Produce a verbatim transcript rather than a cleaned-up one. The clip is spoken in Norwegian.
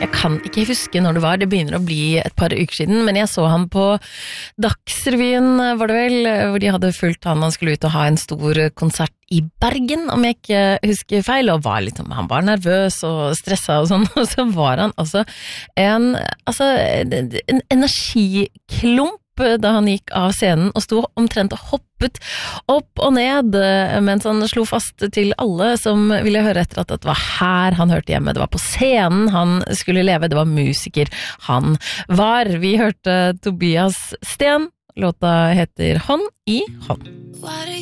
jeg kan ikke huske når det var, det begynner å bli et par uker siden, men jeg så han på Dagsrevyen, var det vel, hvor de hadde fulgt han, han skulle ut og ha en stor konsert i Bergen, om jeg ikke husker feil, og var litt, han var nervøs og stresset og sånn, og så var han altså en, altså, en energiklump da han gikk av scenen og sto omtrent og hoppet opp og ned mens han slo fast til alle som ville høre etter at det var her han hørte hjemme, det var på scenen han skulle leve, det var musiker han var. Vi hørte Tobias Sten, låta heter Hånd i hånd.